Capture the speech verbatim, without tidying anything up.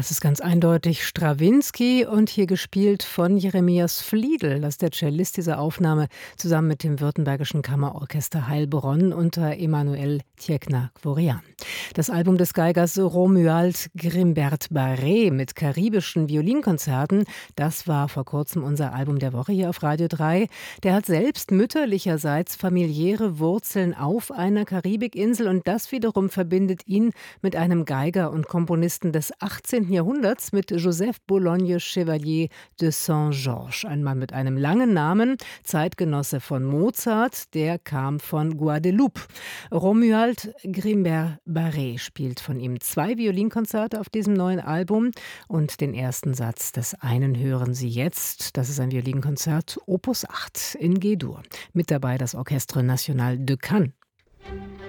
Das ist ganz eindeutig Strawinsky und hier gespielt von Jeremias Fliedl. Das ist der Cellist dieser Aufnahme, zusammen mit dem Württembergischen Kammerorchester Heilbronn unter Emmanuel Tjekna-Gvorian. Das Album des Geigers Romuald Grimbert-Barré mit karibischen Violinkonzerten, das war vor kurzem unser Album der Woche hier auf Radio drei. Der hat selbst mütterlicherseits familiäre Wurzeln auf einer Karibikinsel und das wiederum verbindet ihn mit einem Geiger und Komponisten des achtzehnten Jahrhunderts, mit Joseph Boulogne Chevalier de Saint-Georges. Ein Mann mit einem langen Namen, Zeitgenosse von Mozart, der kam von Guadeloupe. Romuald Grimbert-Barré spielt von ihm zwei Violinkonzerte auf diesem neuen Album und den ersten Satz des einen hören Sie jetzt. Das ist ein Violinkonzert Opus acht in G-Dur. Mit dabei das Orchestre National de Cannes.